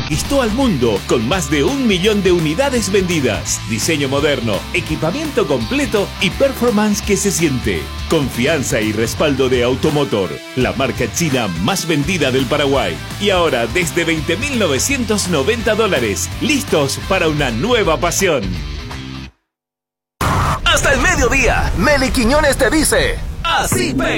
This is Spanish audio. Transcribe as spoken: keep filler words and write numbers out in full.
conquistó al mundo con más de un millón de unidades vendidas. Diseño moderno, equipamiento completo y performance que se siente. Confianza y respaldo de Automotor, la marca china más vendida del Paraguay. Y ahora desde veinte mil novecientos noventa dólares, listos para una nueva pasión. Hasta el mediodía, Meli Quiñones te dice: Así ve.